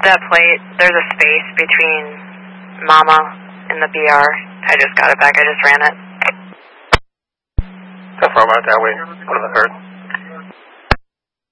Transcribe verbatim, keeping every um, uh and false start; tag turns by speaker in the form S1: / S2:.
S1: that plate, there's a space between Mama and the B R. I just got it back. I just ran it.
S2: How far about that way? What have I heard?